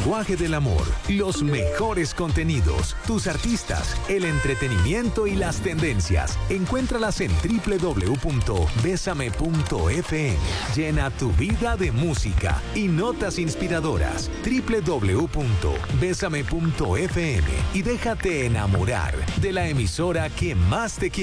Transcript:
lenguaje del amor, los mejores contenidos, tus artistas, el entretenimiento y las tendencias. Encuéntralas en www.besame.fm. Llena tu vida de música y notas inspiradoras. www.besame.fm y déjate enamorar de la emisora que más te quiere.